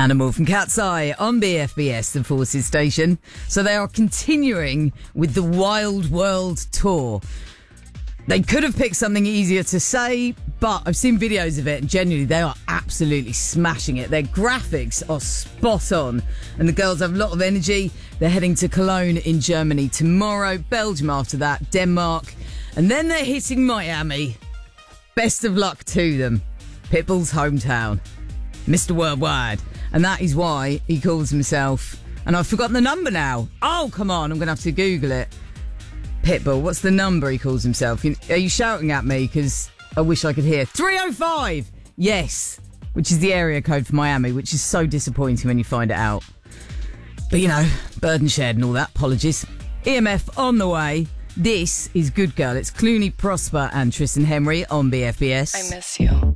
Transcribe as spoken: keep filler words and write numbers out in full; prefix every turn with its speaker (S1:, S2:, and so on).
S1: Animal from Cat's Eye on B F B S, the Forces station. So they are continuing with the Wild World tour. They could have picked something easier to say, but I've seen videos of it and genuinely they are absolutely smashing it. Their graphics are spot on and the girls have a lot of energy. They're heading to Cologne in Germany tomorrow, Belgium after that, Denmark, and then they're hitting Miami. Best of luck to them. Pitbull's hometown, Mister Worldwide. And that is why he calls himself, and I've forgotten the number now. Oh, come on, I'm going to have to Google it. Pitbull, what's the number he calls himself? Are you shouting at me? Because I wish I could hear. three oh five! Yes, which is the area code for Miami, which is so disappointing when you find it out. But, you know, burden shared and all that. Apologies. E M F on the way. This is Good Girl. It's Clooney Prosper and Tristan Henry on B F B S.
S2: I miss you.